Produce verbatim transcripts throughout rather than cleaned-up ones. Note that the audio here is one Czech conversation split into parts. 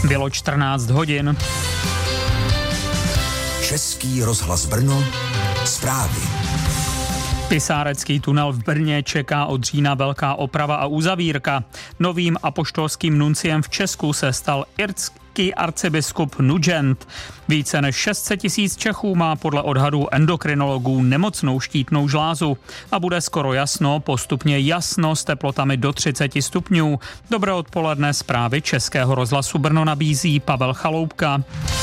Bylo čtrnáct hodin. Český rozhlas Brno, zprávy. Pisárecký tunel v Brně čeká od října velká oprava a uzavírka. Novým apoštolským nunciem v Česku se stal irský arcibiskup Nugent. Více než šest set tisíc Čechů má podle odhadů endokrinologů nemocnou štítnou žlázu a bude skoro jasno, postupně jasno s teplotami do třicet stupňů. Dobré odpoledne, zprávy Českého rozhlasu Brno nabízí Pavel Chaloupka.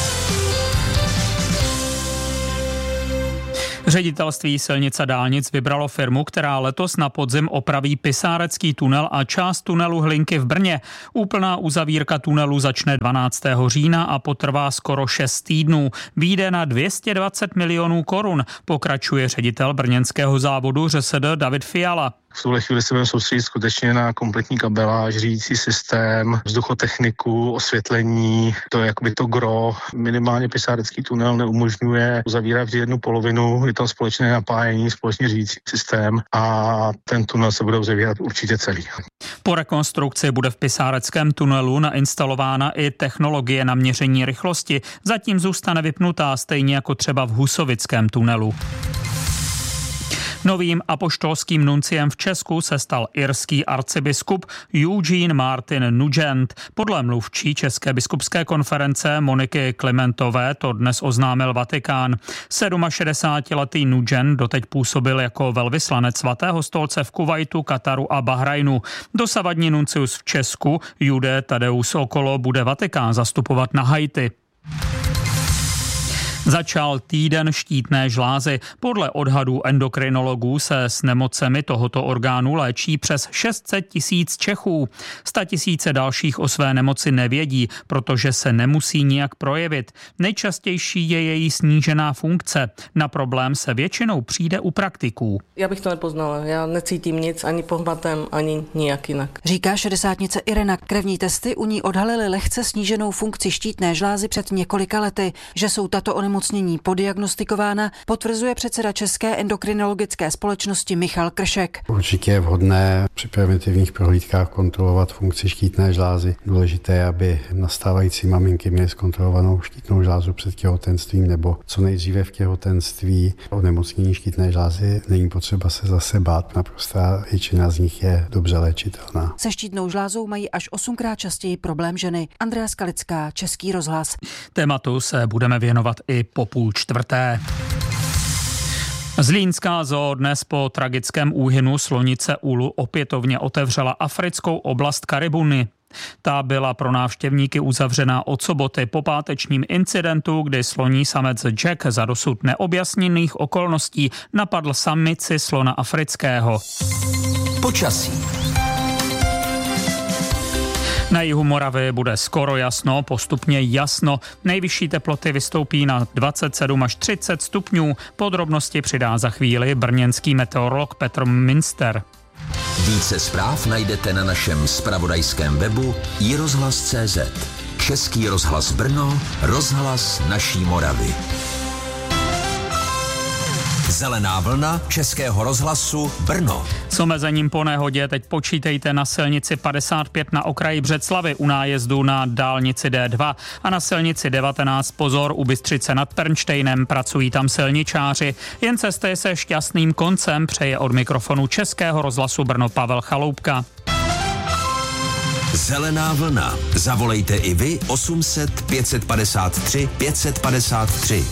Ředitelství silnic a dálnic vybralo firmu, která letos na podzim opraví Pisárecký tunel a část tunelu Hlinky v Brně. Úplná uzavírka tunelu začne dvanáctého října a potrvá skoro šest týdnů. Vyjde na dvě stě dvacet milionů korun, pokračuje ředitel brněnského závodu ŘSD David Fiala. V tuhle chvíli se budeme soustředit skutečně na kompletní kabeláž, řídící systém, vzduchotechniku, osvětlení, to je jakoby to gro. Minimálně Pisárecký tunel neumožňuje uzavírat vždy jednu polovinu, je tam společné napájení, společně řídící systém a ten tunel se bude uzavírat určitě celý. Po rekonstrukci bude v Pisáreckém tunelu nainstalována i technologie na měření rychlosti, zatím zůstane vypnutá, stejně jako třeba v Husovickém tunelu. Novým apoštolským nunciem v Česku se stal irský arcibiskup Eugene Martin Nugent. Podle mluvčí České biskupské konference Moniky Klimentové to dnes oznámil Vatikán. šedesátiletý Nugent doteď působil jako velvyslanec Svatého stolce v Kuvajtu, Kataru a Bahrajnu. Dosavadní nuncius v Česku Jude Tadeus Okolo bude Vatikán zastupovat na Haiti. Začal týden štítné žlázy. Podle odhadů endokrinologů se s nemocemi tohoto orgánu léčí přes šest set tisíc Čechů. Statisíce dalších o své nemoci nevědí, protože se nemusí nijak projevit. Nejčastější je její snížená funkce. Na problém se většinou přijde u praktiků. Já bych to nepoznala. Já necítím nic ani pohmatem, ani nijak jinak. Říká šedesátnice Irena. Krevní testy u ní odhalily lehce sníženou funkci štítné žlázy před několika lety. Že jsou tato onemocnění podiagnostikována, potvrzuje předseda České endokrinologické společnosti Michal Kršek. Určitě je vhodné při preventivních prohlídkách kontrolovat funkci štítné žlázy. Důležité je, aby nastávající maminky měly zkontrolovanou štítnou žlázu před těhotenstvím nebo co nejdříve v těhotenství. Onemocnění štítné žlázy není potřeba se zase bát, naprostá většina z nich je dobře léčitelná. Se štítnou žlázou mají až osmkrát častěji problém ženy. Andrea Skalická, Český rozhlas. Tématu se budeme věnovat i po půl čtvrté. Zlínská zoo dnes po tragickém úhynu slonice Ulu opětovně otevřela africkou oblast Karibuny. Ta byla pro návštěvníky uzavřená od soboty po pátečním incidentu, kdy sloní samec Jack za dosud neobjasněných okolností napadl samici slona afrického. Počasí. Na jihu Moravy bude skoro jasno, postupně jasno. Nejvyšší teploty vystoupí na dvacet sedm až třicet stupňů. Podrobnosti přidá za chvíli brněnský meteorolog Petr Minster. Více zpráv najdete na našem zpravodajském webu i rozhlas tečka cé zet. Český rozhlas Brno, rozhlas naší Moravy. Zelená vlna Českého rozhlasu Brno. S omezením po nehodě teď počítejte na silnici padesát pět na okraji Břeclavi u nájezdu na dálnici D dva a na silnici devatenáct pozor u Bystřice nad Pernštejnem, pracují tam silničáři. Jen cestuje se šťastným koncem, přeje od mikrofonu Českého rozhlasu Brno Pavel Chaloupka. Zelená vlna. Zavolejte i vy osm set pět padesát tři pět padesát tři.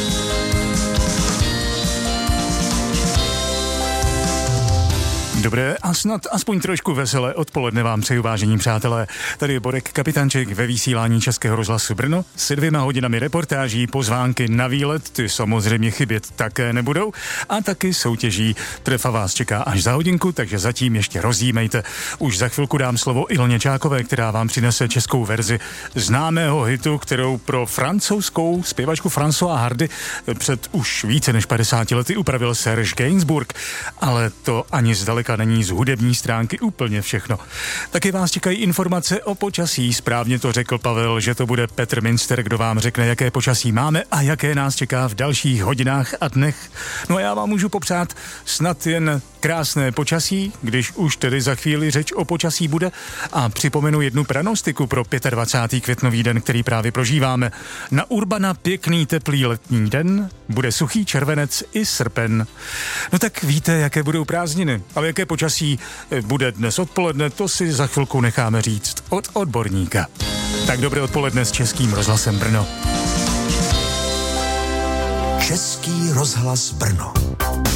Dobré a snad aspoň trošku veselé odpoledne vám přeju, vážení přátelé. Tady je Borek Kapitánček ve vysílání Českého rozhlasu Brno se dvěma hodinami reportáží, pozvánky na výlet, ty samozřejmě chybět také nebudou a taky soutěží. Trefa vás čeká až za hodinku, takže zatím ještě rozjímejte. Už za chvilku dám slovo Ilně Čákové, která vám přinese českou verzi známého hitu, kterou pro francouzskou zpěvačku François Hardy před už více než padesáti lety upravil Serge Gainsbourg. Ale to ani zdaleka na ní z hudební stránky úplně všechno. Taky vás čekají informace o počasí. Správně to řekl Pavel, že to bude Petr Minster, kdo vám řekne, jaké počasí máme a jaké nás čeká v dalších hodinách a dnech. No a já vám můžu popřát snad jen krásné počasí, když už tedy za chvíli řeč o počasí bude, a připomenu jednu pranostiku pro dvacátého pátého květnový den, který právě prožíváme. Na Urbana pěkný teplý letní den, bude suchý červenec i srpen. No tak víte, jaké budou prázdniny, ale jaké počasí bude dnes odpoledne, to si za chvilku necháme říct od odborníka. Tak dobré odpoledne s Českým rozhlasem Brno. Český rozhlas Brno.